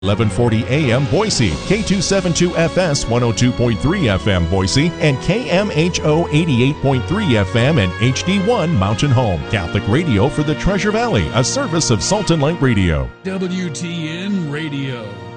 1140 AM Boise, K272FS 102.3 FM Boise, and KMHO 88.3 FM and HD1 Mountain Home. Catholic radio for the Treasure Valley, a service of Salt and Light Radio. WTN Radio.